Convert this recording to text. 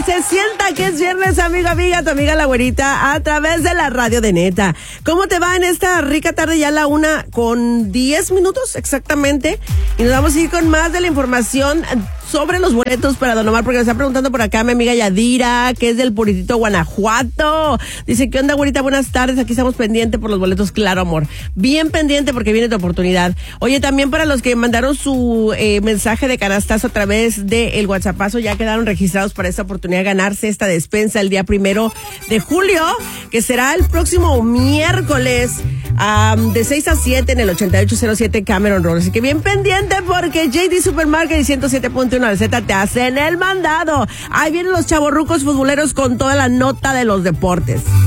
se sienta que es viernes, amigo, amiga, tu amiga la güerita, a través de la radio de Neta. ¿Cómo te va en esta rica tarde ya a la 1:10 exactamente? Y nos vamos a ir con más de la información sobre los boletos para Don Omar, porque me está preguntando por acá mi amiga Yadira, que es del Puritito, Guanajuato. Dice, ¿qué onda, güerita? Buenas tardes, aquí estamos pendientes por los boletos, claro, amor. Bien pendiente porque viene tu oportunidad. Oye, también para los que mandaron su mensaje de canastazo a través del WhatsAppazo, ya quedaron registrados para esta oportunidad de ganarse esta despensa el día 1 de julio, que será el próximo miércoles, de 6 a 7 en el 8807 Cameron Road. Así que bien pendiente porque JD Supermarket y 107.1 al Z te hacen el mandado. Ahí vienen los chavorrucos futboleros con toda la nota de los deportes.